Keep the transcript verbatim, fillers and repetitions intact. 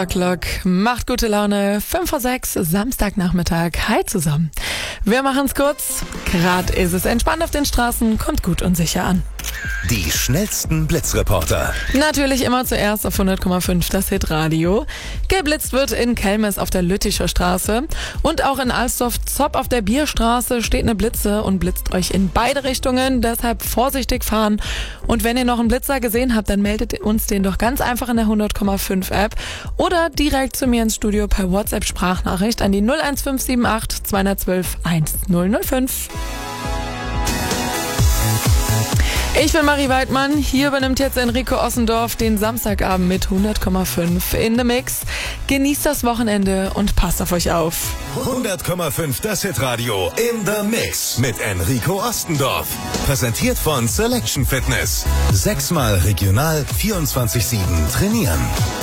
Clock macht gute Laune. fünf vor sechs, Samstagnachmittag. Hi zusammen. Wir machen's kurz. Grad ist es entspannt auf den Straßen, kommt gut und sicher an. Die schnellsten Blitzreporter. Natürlich immer zuerst auf hundert Komma fünf das Hitradio. Geblitzt wird in Kelmis auf der Lütticher Straße. Und auch in Alsdorf-Zopp auf der Bierstraße steht eine Blitze und blitzt euch in beide Richtungen. Deshalb vorsichtig fahren. Und wenn ihr noch einen Blitzer gesehen habt, dann meldet uns den doch ganz einfach in der hundert Komma fünf App. Oder direkt zu mir ins Studio per WhatsApp-Sprachnachricht an die null eins fünf sieben acht zwei eins zwei eins null null fünf. Ich bin Marie Weidmann, hier übernimmt jetzt Enrico Ossendorf den Samstagabend mit hundert Komma fünf in the Mix. Genießt das Wochenende und passt auf euch auf. hundert Komma fünf das Hitradio in the Mix mit Enrico Ostendorf. Präsentiert von Selection Fitness. Sechsmal regional vierundzwanzig sieben trainieren.